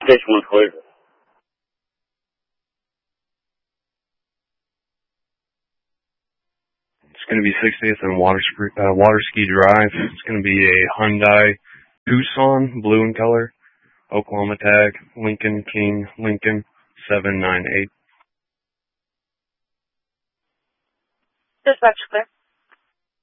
Station 1 clear. It's going to be 60th and Waterski Drive. It's going to be a Hyundai Tucson, blue in color, Oklahoma tag, Lincoln King, Lincoln 798. Dispatch clear.